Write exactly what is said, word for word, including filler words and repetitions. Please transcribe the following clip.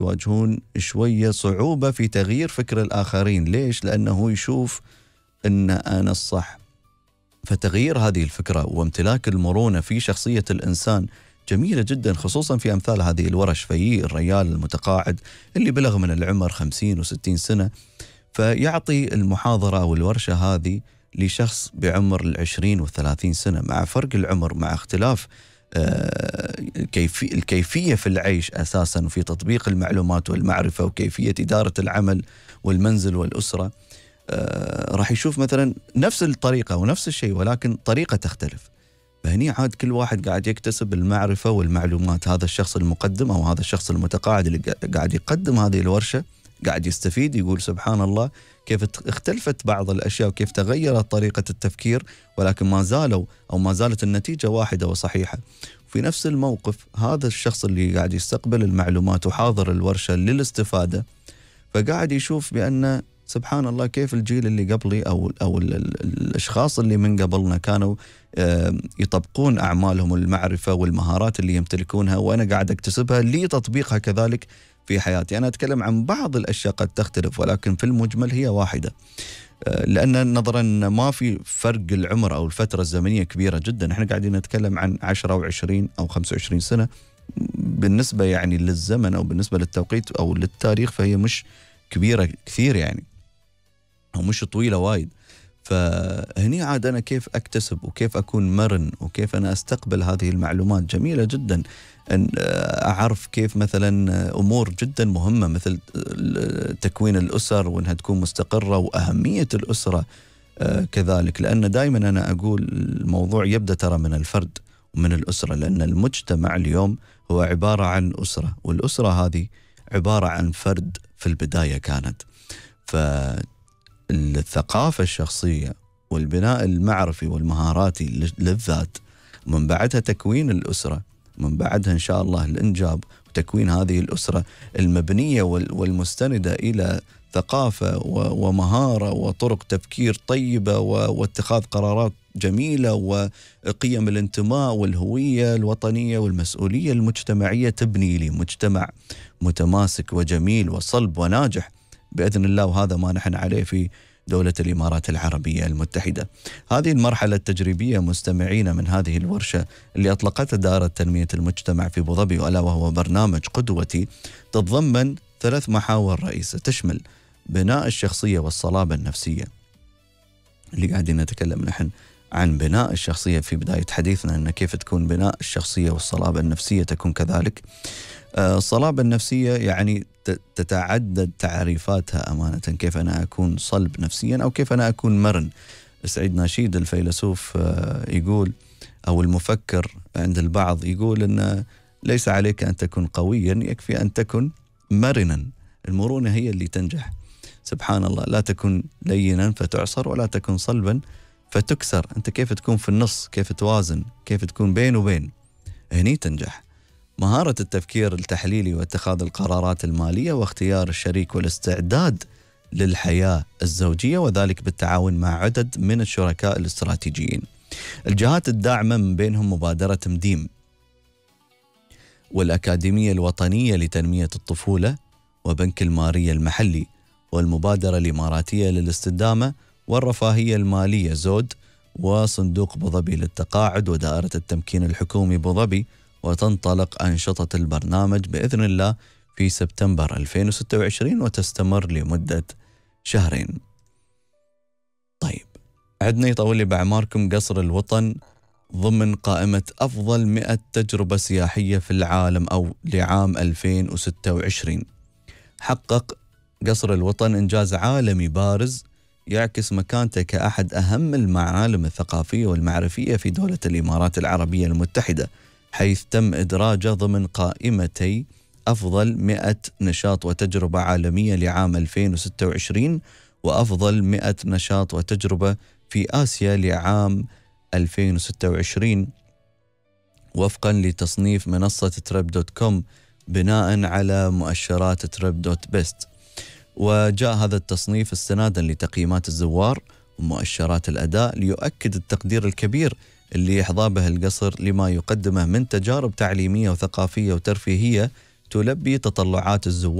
يواجهون شوية صعوبة في تغيير فكر الآخرين. ليش؟ لأنه يشوف أن أنا الصح. فتغيير هذه الفكرة وامتلاك المرونة في شخصية الإنسان جميلة جدا، خصوصا في أمثال هذه الورش. في الرجال المتقاعد اللي بلغ من العمر خمسين وستين سنة، فيعطي المحاضرة أو الورشة هذه لشخص بعمر العشرين والثلاثين سنة، مع فرق العمر، مع اختلاف الكيفية الكيفية في العيش أساسا، وفي تطبيق المعلومات والمعرفة، وكيفية إدارة العمل والمنزل والأسرة. راح يشوف مثلا نفس الطريقة ونفس الشيء، ولكن طريقة تختلف. فهني عاد كل واحد قاعد يكتسب المعرفة والمعلومات. هذا الشخص المقدم أو هذا الشخص المتقاعد اللي قاعد يقدم هذه الورشة قاعد يستفيد، يقول سبحان الله كيف اختلفت بعض الأشياء وكيف تغيرت طريقة التفكير، ولكن ما زالوا أو ما زالت النتيجة واحدة وصحيحة. في نفس الموقف هذا الشخص اللي قاعد يستقبل المعلومات وحاضر الورشة للاستفادة، فقاعد يشوف بأن سبحان الله كيف الجيل اللي قبلي أو أو الأشخاص اللي من قبلنا كانوا يطبقون أعمالهم والمعرفة والمهارات اللي يمتلكونها، وأنا قاعد أكتسبها لتطبيقها كذلك في حياتي. أنا أتكلم عن بعض الأشياء قد تختلف، ولكن في المجمل هي واحدة، لأن نظرا ما في فرق العمر أو الفترة الزمنية كبيرة جدا. احنا قاعدين نتكلم عن عشرة وعشرين أو خمسة وعشرين سنة، بالنسبة يعني للزمن أو بالنسبة للتوقيت أو للتاريخ فهي مش كبيرة كثير يعني، أو مش طويلة وايد. فهني عاد أنا كيف أكتسب وكيف أكون مرن وكيف أنا أستقبل هذه المعلومات جميلة جدا. أن أعرف كيف مثلا أمور جدا مهمة مثل تكوين الأسر وأنها تكون مستقرة، وأهمية الأسرة كذلك، لأن دائما أنا أقول الموضوع يبدأ ترى من الفرد ومن الأسرة، لأن المجتمع اليوم هو عبارة عن أسرة، والأسرة هذه عبارة عن فرد في البداية كانت. فالثقافة الشخصية والبناء المعرفي والمهاراتي للذات، ومن بعدها تكوين الأسرة، من بعدها إن شاء الله الإنجاب وتكوين هذه الأسرة المبنية والمستندة إلى ثقافة ومهارة وطرق تفكير طيبة واتخاذ قرارات جميلة وقيم الانتماء والهوية الوطنية والمسؤولية المجتمعية، تبني لي مجتمع متماسك وجميل وصلب وناجح بإذن الله. وهذا ما نحن عليه في دولة الإمارات العربية المتحدة. هذه المرحلة التجريبية مستمعين من هذه الورشة اللي أطلقتها دائرة تنمية المجتمع في أبو ظبي، وألا وهو برنامج قدوتي، تتضمن ثلاث محاور رئيسة تشمل بناء الشخصية والصلابة النفسية، اللي قاعدين نتكلم نحن عن بناء الشخصية في بداية حديثنا، أن كيف تكون بناء الشخصية والصلابة النفسية تكون كذلك. الصلابة النفسية يعني تتعدد تعريفاتها أمانة، كيف أنا أكون صلب نفسيا أو كيف أنا أكون مرن. سعيد ناشيد الفيلسوف يقول، أو المفكر عند البعض يقول، أن ليس عليك أن تكون قويا، يكفي أن تكن مرنا. المرونة هي اللي تنجح. سبحان الله، لا تكن لينا فتعصر ولا تكن صلبا فتكسر. أنت كيف تكون في النص، كيف توازن، كيف تكون بين وبين، هني تنجح. مهارة التفكير التحليلي واتخاذ القرارات المالية واختيار الشريك والاستعداد للحياة الزوجية، وذلك بالتعاون مع عدد من الشركاء الاستراتيجيين. الجهات الداعمة من بينهم مبادرة مديم والأكاديمية الوطنية لتنمية الطفولة وبنك المارية المحلي والمبادرة الإماراتية للاستدامة والرفاهية المالية زود وصندوق أبو ظبي للتقاعد ودائرة التمكين الحكومي أبو ظبي. وتنطلق أنشطة البرنامج بإذن الله في سبتمبر ألفين وستة وعشرين وتستمر لمدة شهرين. طيب، عدنا يطول لي بأعماركم قصر الوطن ضمن قائمة أفضل مئة تجربة سياحية في العالم أو لعام ألفين وستة وعشرين. حقق قصر الوطن إنجاز عالمي بارز يعكس مكانته كأحد أهم المعالم الثقافية والمعرفية في دولة الإمارات العربية المتحدة، حيث تم إدراجه ضمن قائمتي أفضل مئة نشاط وتجربة عالمية لعام ألفين وستة وعشرين وأفضل مئة نشاط وتجربة في آسيا لعام ألفين وستة وعشرين وفقا لتصنيف منصة تريب دوت كوم بناء على مؤشرات تريب دوت بيست. وجاء هذا التصنيف استنادا لتقييمات الزوار ومؤشرات الأداء ليؤكد التقدير الكبير اللي يحظى به القصر لما يقدمه من تجارب تعليمية وثقافية وترفيهية تلبي تطلعات الزوار